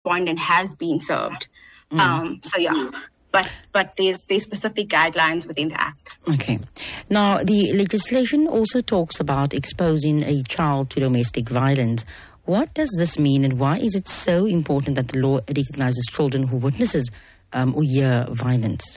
respondent has been served. But there's specific guidelines within the Act. Okay. Now, the legislation also talks about exposing a child to domestic violence. What does this mean, and why is it so important that the law recognizes children who witnesses or hear violence?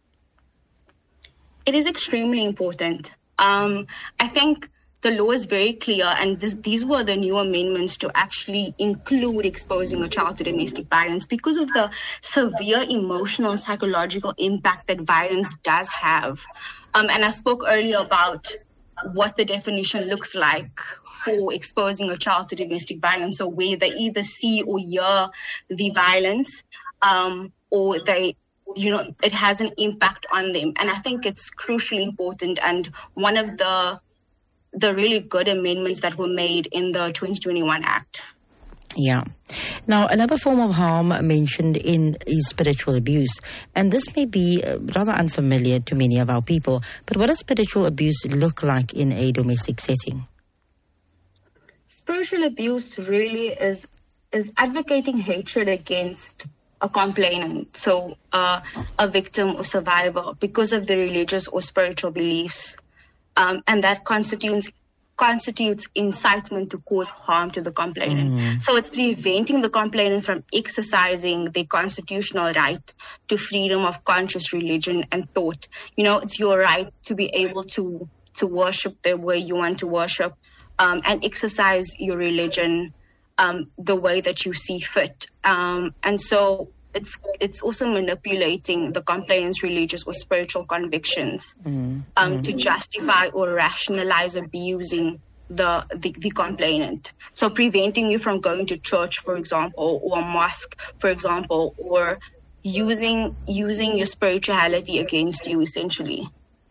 It is extremely important. I think the law is very clear, and these were the new amendments to actually include exposing a child to domestic violence because of the severe emotional and psychological impact that violence does have. And I spoke earlier about what the definition looks like for exposing a child to domestic violence, so where they either see or hear the violence, or it has an impact on them. And I think it's crucially important, and one of the really good amendments that were made in the 2021 Act. Yeah. Now, another form of harm mentioned is spiritual abuse. And this may be rather unfamiliar to many of our people. But what does spiritual abuse look like in a domestic setting? Spiritual abuse really is advocating hatred against a complainant, so a victim or survivor, because of the religious or spiritual beliefs. And that constitutes incitement to cause harm to the complainant. So it's preventing the complainant from exercising their constitutional right to freedom of conscious religion and thought. It's your right to be able to worship the way you want to worship, and exercise your religion the way that you see fit. And so it's also manipulating the complainant's religious or spiritual convictions to justify or rationalize abusing the complainant. So preventing you from going to church, for example, or a mosque, for example, or using your spirituality against you, essentially.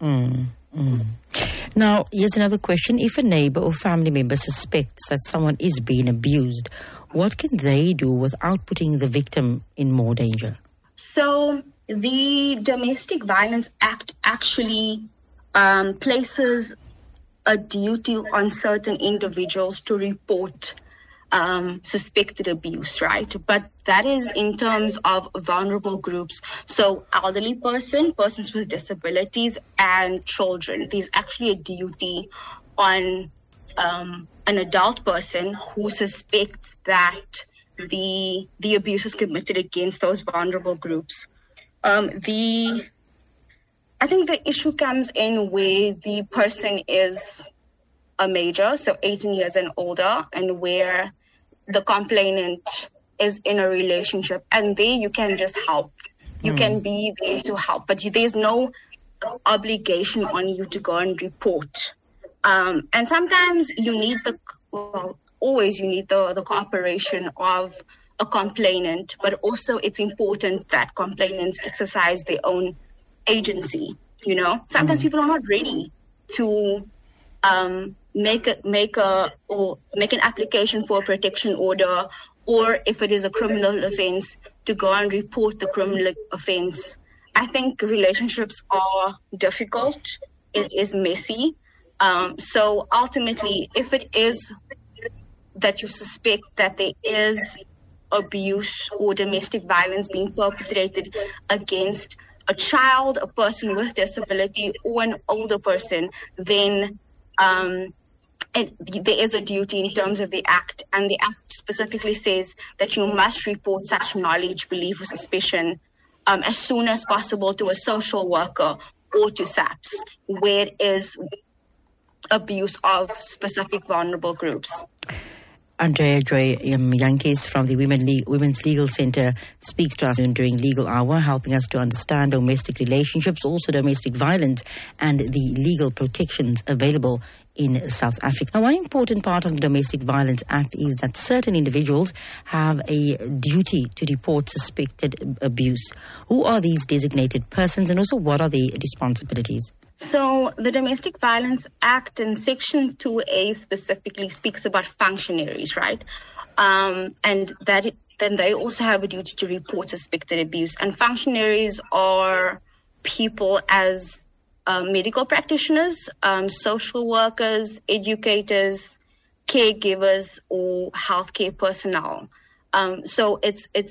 Now, here's another question. If a neighbor or family member suspects that someone is being abused, what can they do without putting the victim in more danger? So the Domestic Violence Act actually places a duty on certain individuals to report suspected abuse, right? But that is in terms of vulnerable groups. So elderly persons with disabilities, and children. There's actually a duty on an adult person who suspects that the abuse is committed against those vulnerable groups. I think the issue comes in where the person is a major, so 18 years and older, and where the complainant is in a relationship, and there you can just help. You can be there to help, but there's no obligation on you to go and report. And sometimes you need always you need the cooperation of a complainant, but also it's important that complainants exercise their own agency. Sometimes people are not ready to make an application for a protection order, or if it is a criminal offense, to go and report the criminal offense. I think relationships are difficult. It is messy. So ultimately, if it is that you suspect that there is abuse or domestic violence being perpetrated against a child, a person with disability, or an older person, then there is a duty in terms of the Act. And the Act specifically says that you must report such knowledge, belief, or suspicion as soon as possible to a social worker or to SAPS, where it is abuse of specific vulnerable groups. Andrea Joy Jantjies from the Women's Legal Center speaks to us during Legal Hour, helping us to understand domestic relationships, also domestic violence, and the legal protections available in South Africa. Now, one important part of the Domestic Violence Act is that certain individuals have a duty to report suspected abuse. Who are these designated persons, and also what are their responsibilities? So the Domestic Violence Act in Section 2A specifically speaks about functionaries, right? And then they also have a duty to report suspected abuse. And functionaries are people as medical practitioners, social workers, educators, caregivers, or healthcare personnel. So it's